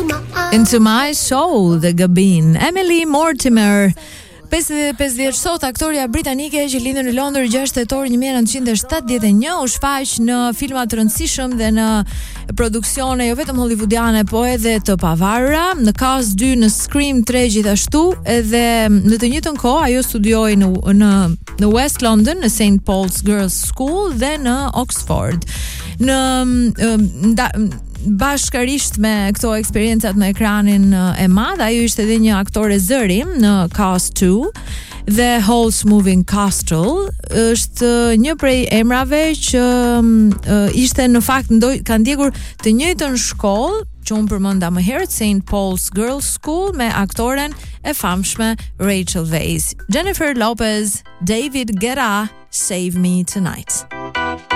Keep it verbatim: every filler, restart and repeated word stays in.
Into My Soul, The Gabin. Emily Mortimer, pesëdhjetë e pesë vjeç sot, aktoria britanike që lindur në Londër gjashtë tetor një mijë e nëntëqind e shtatëdhjetë e një, u shfaq në filma të rëndësishëm dhe në produksione jo vetëm hollywoodiane, po edhe të pavarura, në Cast dy, në Scream tre gjithashtu, edhe në të njëjtën kohë ajo studioi në në në West London, në Saint Paul's Girls' School dhe në Oxford. Në nda, bashkërisht me këto eksperiencat në ekranin e madh, ajo ishte edhe një aktore zëri në Cast two dhe Halls Moving Castle. Është një prej emrave që uh, ishte në fakt ndoj, ka ndjekur të njëjtën shkollë që unë përmenda më herët, Saint Paul's Girls' School, me aktoren e famshme Rachel Weisz. Jennifer Lopez, David Guetta, Save Me Tonight.